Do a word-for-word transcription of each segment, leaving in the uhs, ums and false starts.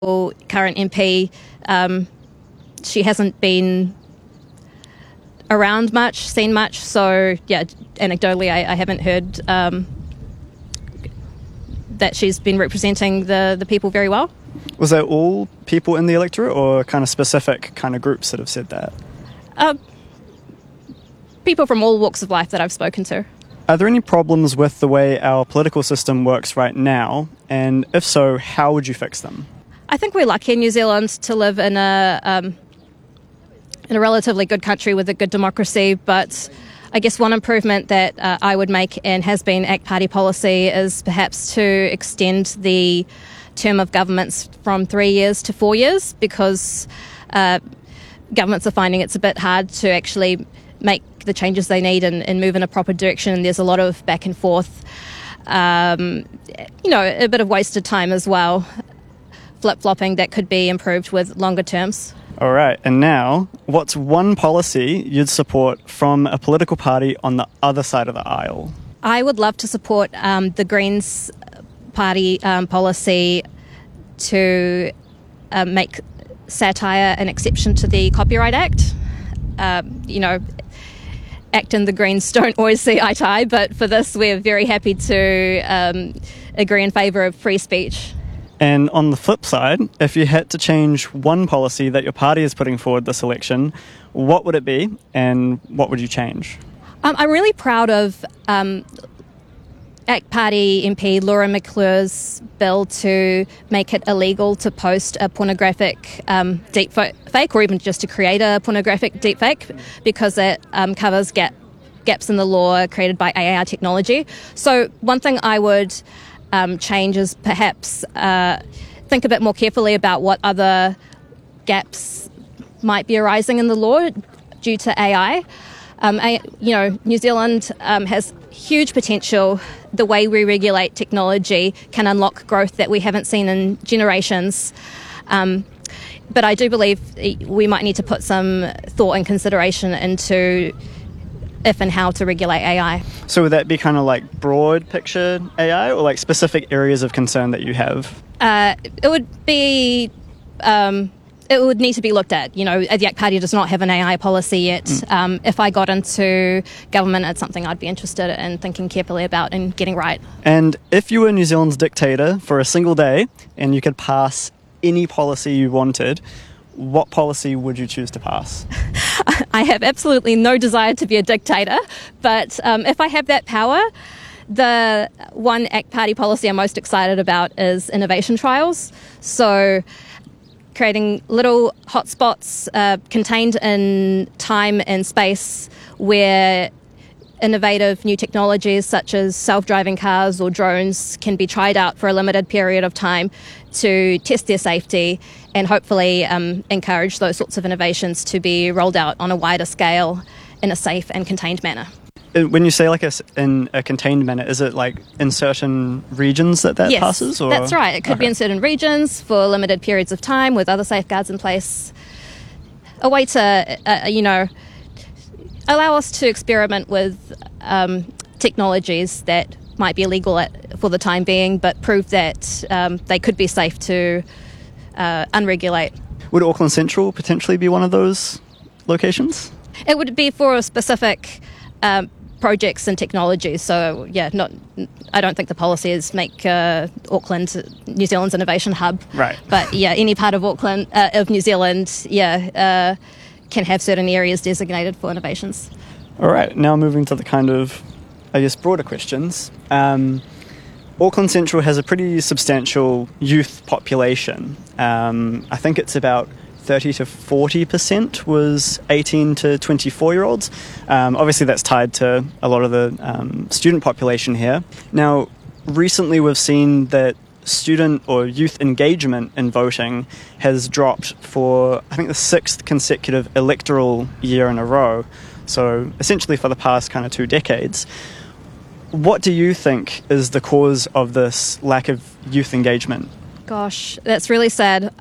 current M P, um, she hasn't been around much, seen much. So, yeah, anecdotally, I, I haven't heard um, that she's been representing the, the people very well. Was that all people in the electorate or kind of specific kind of groups that have said that? Uh, people from all walks of life that I've spoken to. Are there any problems with the way our political system works right now? And if so, how would you fix them? I think we're lucky in New Zealand to live in a um, in a relatively good country with a good democracy, but I guess one improvement that uh, I would make, and has been A C T Party policy, is perhaps to extend the term of governments from three years to four years, because uh, governments are finding it's a bit hard to actually make the changes they need and, and move in a proper direction. There's a lot of back and forth, um, you know, a bit of wasted time as well, flip-flopping that could be improved with longer terms. All right, and now, what's one policy you'd support from a political party on the other side of the aisle? I would love to support um, the Greens Party um, policy to uh, make satire an exception to the Copyright Act. Um, you know, A C T and the Greens don't always see eye to eye, but for this we're very happy to um, agree in favour of free speech. And on the flip side, if you had to change one policy that your party is putting forward this election, what would it be and what would you change? Um, I'm really proud of um, A C T Party M P Laura McClure's bill to make it illegal to post a pornographic um, deepfake, or even just to create a pornographic deepfake, because it um, covers gap, gaps in the law created by A I technology. So one thing I would um, change is perhaps uh, think a bit more carefully about what other gaps might be arising in the law due to A I. Um, I, you know, New Zealand um, has huge potential. The way we regulate technology can unlock growth that we haven't seen in generations. Um, but I do believe we might need to put some thought and consideration into if and how to regulate A I. So would that be kind of like broad picture A I, or like specific areas of concern that you have? Uh, it would be... Um, It would need to be looked at. You know, the A C T Party does not have an A I policy yet. Mm. Um, if I got into government, it's something I'd be interested in thinking carefully about and getting right. And if you were New Zealand's dictator for a single day and you could pass any policy you wanted, what policy would you choose to pass? I have absolutely no desire to be a dictator, but um, if I have that power, the one A C T Party policy I'm most excited about is innovation trials. So creating little hotspots uh, contained in time and space where innovative new technologies such as self-driving cars or drones can be tried out for a limited period of time to test their safety, and hopefully um, encourage those sorts of innovations to be rolled out on a wider scale in a safe and contained manner. When you say like a, in a contained manner, is it like in certain regions that that yes, passes? Or? That's right. It could okay. be in certain regions for limited periods of time with other safeguards in place. A way to, uh, you know, allow us to experiment with um, technologies that might be illegal at, for the time being, but prove that um, they could be safe to uh, unregulate. Would Auckland Central potentially be one of those locations? It would be for a specific um, projects and technologies. So, yeah, not. I don't think the policy is make uh, Auckland New Zealand's innovation hub. Right. But, yeah, any part of Auckland, uh, of New Zealand, yeah, uh, can have certain areas designated for innovations. All right, now moving to the kind of, I guess, broader questions. Um, Auckland Central has a pretty substantial youth population. Um, I think it's about thirty to forty percent was eighteen to twenty-four year olds. Um, obviously that's tied to a lot of the um, student population here. Now, recently we've seen that student or youth engagement in voting has dropped for, I think, the sixth consecutive electoral year in a row. So essentially for the past kind of two decades. What do you think is the cause of this lack of youth engagement? Gosh, that's really sad.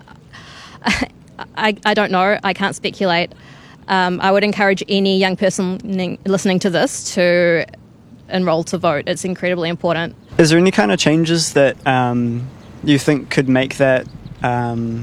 I, I don't know. I can't speculate. Um, I would encourage any young person listening to this to enrol to vote. It's incredibly important. Is there any kind of changes that um, you think could make that Um,